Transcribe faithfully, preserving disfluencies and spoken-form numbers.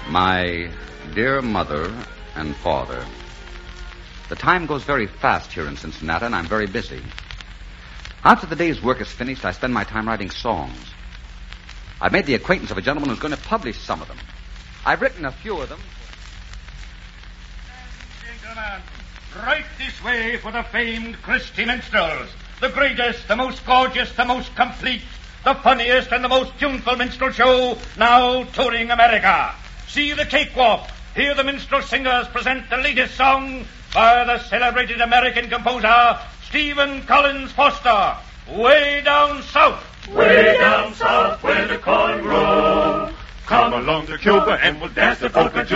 My dear mother and father, the time goes very fast here in Cincinnati, and I'm very busy. After the day's work is finished, I spend my time writing songs. I've made the acquaintance of a gentleman who's going to publish some of them. I've written a few of them. Gentlemen, right this way for the famed Christy Minstrels. The greatest, the most gorgeous, the most complete, the funniest and the most tuneful minstrel show now touring America. See the cakewalk. Hear the minstrel singers present the latest song by the celebrated American composer Stephen Collins Foster. Way down south. Way down south where the corn grows. Come along to Cuba and we'll dance the polka jig.